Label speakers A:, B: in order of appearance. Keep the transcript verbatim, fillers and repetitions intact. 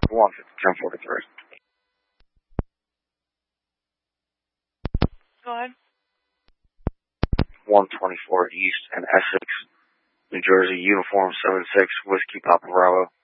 A: one, ten forty-three.
B: Go ahead.
A: one twenty-four East and Essex, New Jersey, uniform seven six, Whiskey Papa Bravo.